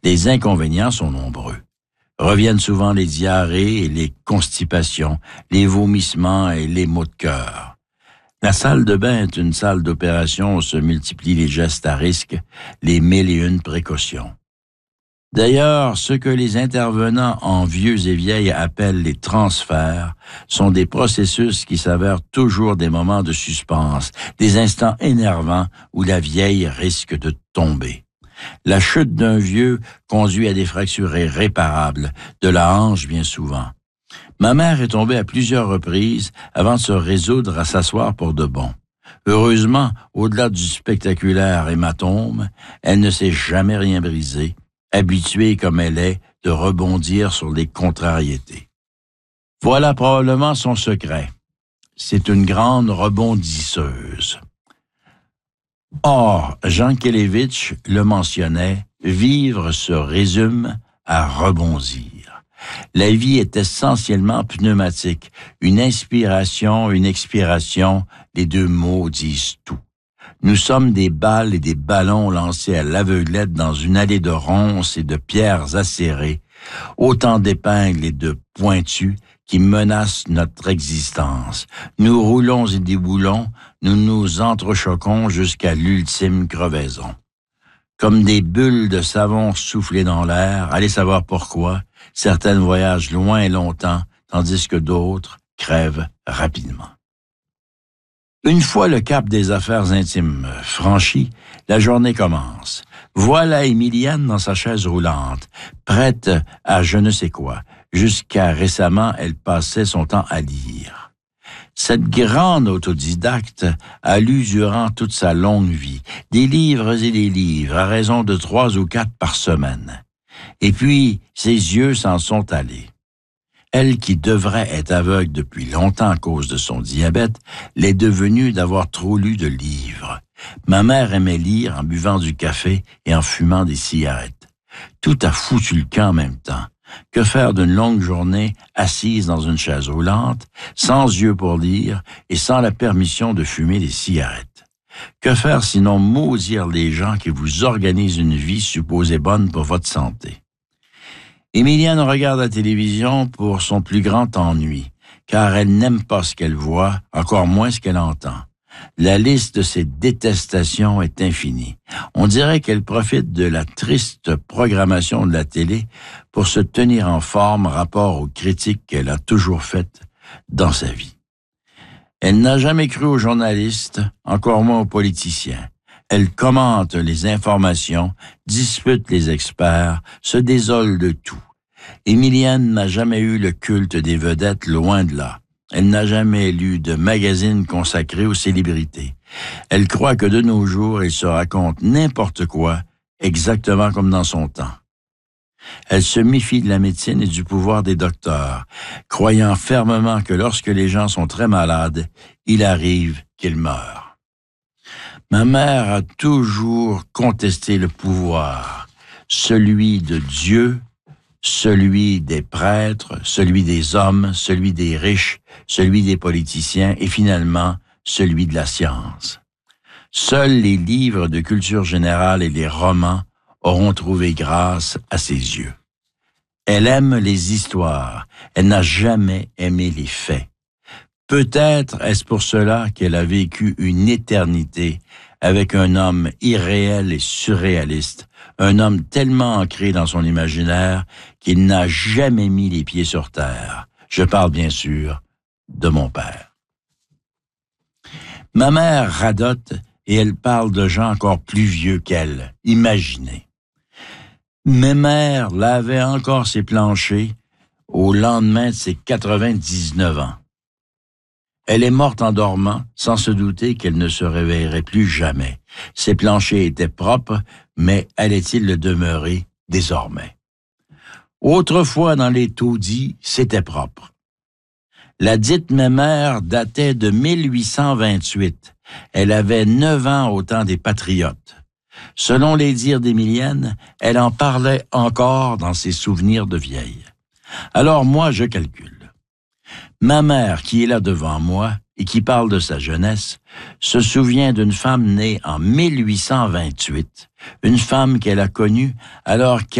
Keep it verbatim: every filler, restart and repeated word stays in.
Les inconvénients sont nombreux. Reviennent souvent les diarrhées et les constipations, les vomissements et les maux de cœur. La salle de bain est une salle d'opération où se multiplient les gestes à risque, les mille et une précautions. D'ailleurs, ce que les intervenants en vieux et vieilles appellent les transferts sont des processus qui s'avèrent toujours des moments de suspense, des instants énervants où la vieille risque de tomber. La chute d'un vieux conduit à des fractures irréparables, de la hanche bien souvent. Ma mère est tombée à plusieurs reprises avant de se résoudre à s'asseoir pour de bon. Heureusement, au-delà du spectaculaire hématome, elle ne s'est jamais rien brisé, habituée comme elle est de rebondir sur les contrariétés. Voilà probablement son secret. C'est une grande rebondisseuse. Or, Jean Kelevitch le mentionnait, vivre se résume à rebondir. La vie est essentiellement pneumatique, une inspiration, une expiration, les deux mots disent tout. Nous sommes des balles et des ballons lancés à l'aveuglette dans une allée de ronces et de pierres acérées, autant d'épingles et de pointus qui menacent notre existence. Nous roulons et déboulons, nous nous entrechoquons jusqu'à l'ultime crevaison. Comme des bulles de savon soufflées dans l'air, allez savoir pourquoi, certaines voyagent loin et longtemps, tandis que d'autres crèvent rapidement. Une fois le cap des affaires intimes franchi, la journée commence. Voilà Émilienne dans sa chaise roulante, prête à je ne sais quoi. Jusqu'à récemment, elle passait son temps à lire. Cette grande autodidacte a lu durant toute sa longue vie des livres et des livres à raison de trois ou quatre par semaine. Et puis, ses yeux s'en sont allés. Elle qui devrait être aveugle depuis longtemps à cause de son diabète, l'est devenue d'avoir trop lu de livres. Ma mère aimait lire en buvant du café et en fumant des cigarettes. Tout a foutu le camp en même temps. Que faire d'une longue journée assise dans une chaise roulante, sans yeux pour lire et sans la permission de fumer des cigarettes? Que faire sinon maudire les gens qui vous organisent une vie supposée bonne pour votre santé? Émilienne regarde la télévision pour son plus grand ennui, car elle n'aime pas ce qu'elle voit, encore moins ce qu'elle entend. La liste de ses détestations est infinie. On dirait qu'elle profite de la triste programmation de la télé pour se tenir en forme rapport aux critiques qu'elle a toujours faites dans sa vie. Elle n'a jamais cru aux journalistes, encore moins aux politiciens. Elle commente les informations, dispute les experts, se désole de tout. Émilienne n'a jamais eu le culte des vedettes, loin de là. Elle n'a jamais lu de magazine consacré aux célébrités. Elle croit que de nos jours, il se raconte n'importe quoi, exactement comme dans son temps. Elle se méfie de la médecine et du pouvoir des docteurs, croyant fermement que lorsque les gens sont très malades, il arrive qu'ils meurent. Ma mère a toujours contesté le pouvoir, celui de Dieu, celui des prêtres, celui des hommes, celui des riches, celui des politiciens et finalement celui de la science. Seuls les livres de culture générale et les romans auront trouvé grâce à ses yeux. Elle aime les histoires, elle n'a jamais aimé les faits. Peut-être est-ce pour cela qu'elle a vécu une éternité avec un homme irréel et surréaliste, un homme tellement ancré dans son imaginaire qu'il n'a jamais mis les pieds sur terre. Je parle bien sûr de mon père. Ma mère radote et elle parle de gens encore plus vieux qu'elle. Imaginez. Ma mère lavait encore ses planchers au lendemain de ses quatre-vingt-dix-neuf ans. Elle est morte en dormant, sans se douter qu'elle ne se réveillerait plus jamais. Ses planchers étaient propres, mais allait-il le demeurer désormais? Autrefois, dans les taudis, c'était propre. La dite mémère datait de mille huit cent vingt-huit. Elle avait neuf ans au temps des Patriotes. Selon les dires d'Émilienne, elle en parlait encore dans ses souvenirs de vieille. Alors moi, je calcule. Ma mère, qui est là devant moi et qui parle de sa jeunesse, se souvient d'une femme née en mille huit cent vingt-huit, une femme qu'elle a connue alors qu'elle